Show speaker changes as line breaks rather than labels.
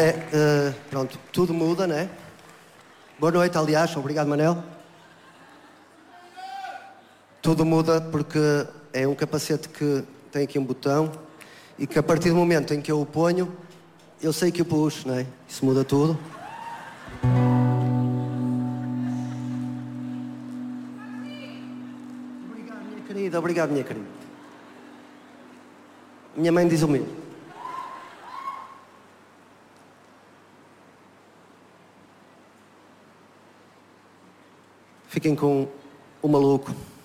Pronto, tudo muda, né? Boa noite, aliás, obrigado, Manel. Tudo muda porque é um capacete que tem aqui um botão e que a partir do momento em que eu o ponho, eu sei que o puxo, né? Isso muda tudo. Obrigado, minha querida, obrigado, minha querida. Minha mãe diz o mesmo. Fiquem com o maluco.